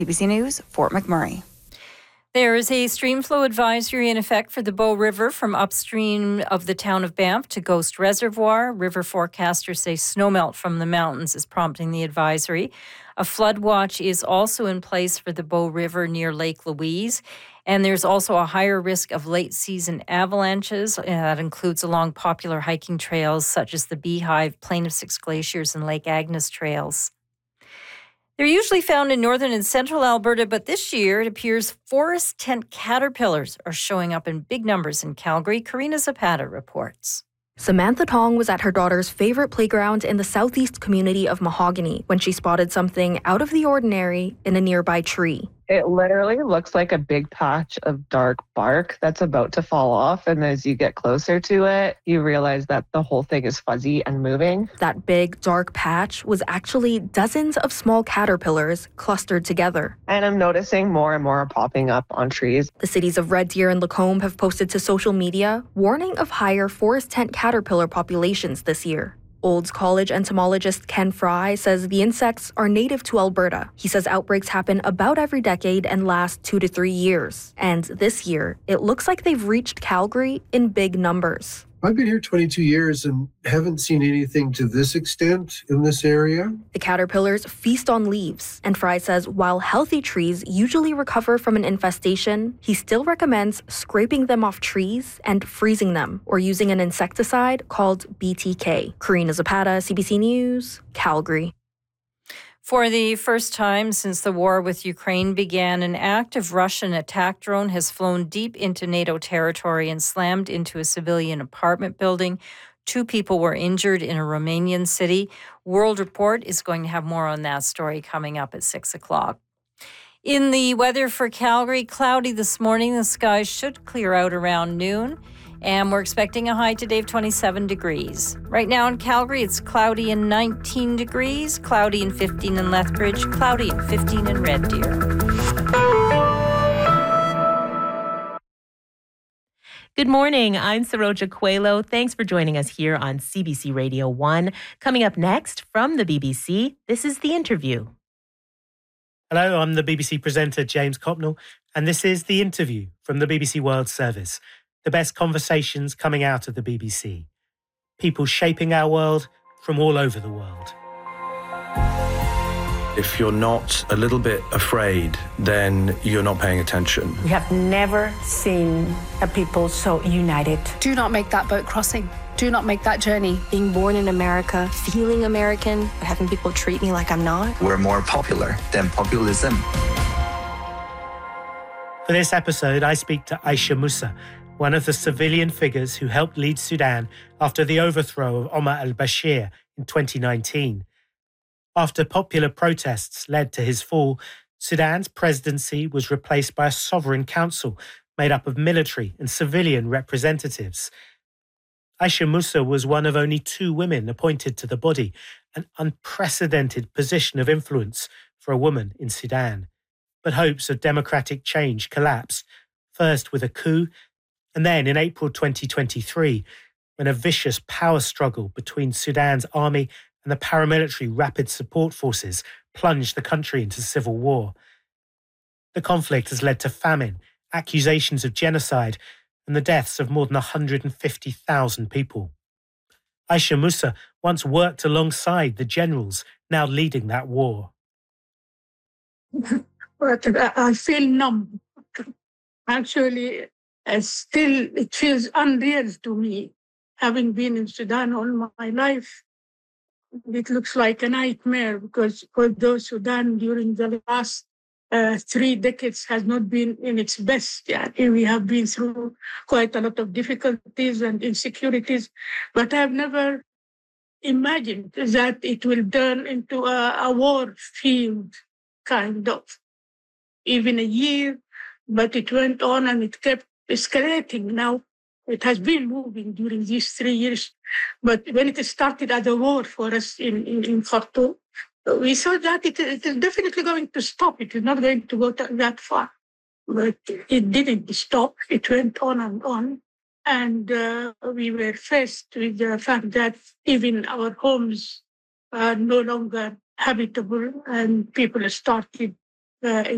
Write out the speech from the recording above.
CBC News, Fort McMurray. There is a stream flow advisory in effect for the Bow River from upstream of the town of Banff to Ghost Reservoir. River forecasters say snowmelt from the mountains is prompting the advisory. A flood watch is also in place for the Bow River near Lake Louise. And there's also a higher risk of late season avalanches. That includes along popular hiking trails such as the Beehive, Plain of Six Glaciers, and Lake Agnes trails. They're usually found in northern and central Alberta, but this year it appears forest tent caterpillars are showing up in big numbers in Calgary. Karina Zapata reports. Samantha Tong was at her daughter's favorite playground in the southeast community of Mahogany when she spotted something out of the ordinary in a nearby tree. It literally looks like a big patch of dark bark that's about to fall off. And as you get closer to it, you realize that the whole thing is fuzzy and moving. That big dark patch was actually dozens of small caterpillars clustered together. And I'm noticing more and more popping up on trees. The cities of Red Deer and Lacombe have posted to social media warning of higher forest tent caterpillar populations this year. Olds College entomologist Ken Fry says the insects are native to Alberta. He says outbreaks happen about every decade and last 2 to 3 years. And this year, it looks like they've reached Calgary in big numbers. I've been here 22 years and haven't seen anything to this extent in this area. The caterpillars feast on leaves, and Fry says while healthy trees usually recover from an infestation, he still recommends scraping them off trees and freezing them, or using an insecticide called BTK. Karina Zapata, CBC News, Calgary. For the first time since the war with Ukraine began, an active Russian attack drone has flown deep into NATO territory and slammed into a civilian apartment building. 2 people were injured in a Romanian city. World Report is going to have more on that story coming up at 6 o'clock. In the weather for Calgary, cloudy this morning. The skies should clear out around noon. And we're expecting a high today of 27 degrees. Right now in Calgary, it's cloudy and 19 degrees, cloudy and 15 in Lethbridge, cloudy and 15 in Red Deer. Good morning. I'm Saroja Coelho. Thanks for joining us here on CBC Radio 1. Coming up next from the BBC, this is The Interview. Hello, I'm the BBC presenter James Copnell, and this is The Interview from the BBC World Service. The best conversations coming out of the BBC. People shaping our world from all over the world. If you're not a little bit afraid, then you're not paying attention. We have never seen a people so united. Do not make that boat crossing. Do not make that journey. Being born in America, feeling American, having people treat me like I'm not. We're more popular than populism. For this episode, I speak to Aisha Musa, one of the civilian figures who helped lead Sudan after the overthrow of Omar al-Bashir in 2019. After popular protests led to his fall, Sudan's presidency was replaced by a sovereign council made up of military and civilian representatives. Aisha Musa was one of only 2 women appointed to the body, an unprecedented position of influence for a woman in Sudan. But hopes of democratic change collapsed, first with a coup, and then in April 2023, when a vicious power struggle between Sudan's army and the paramilitary Rapid Support Forces plunged the country into civil war. The conflict has led to famine, accusations of genocide, and the deaths of more than 150,000 people. Aisha Musa once worked alongside the generals now leading that war. But I feel numb. Actually, still, it feels unreal to me, having been in Sudan all my life. It looks like a nightmare because although Sudan during the last 3 decades has not been in its best, we have been through quite a lot of difficulties and insecurities, but I've never imagined that it will turn into a war field, kind of. Even a year, but it went on and it kept escalating. Now it has been moving during these 3 years, but when it started as a war for us in Khartoum, we saw that it is definitely going to stop. It is not going to go that far, but it didn't stop. It went on, and we were faced with the fact that even our homes are no longer habitable, and people started